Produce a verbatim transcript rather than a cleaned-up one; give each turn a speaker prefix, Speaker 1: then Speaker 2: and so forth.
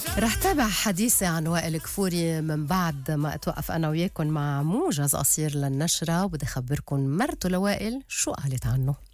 Speaker 1: رح تابع حديثي عن وائل كفوري من بعد ما اتوقف أنا وياكم مع موجز قصير للنشرة، وبدي أخبركم مرته لوائل شو قالت عنه.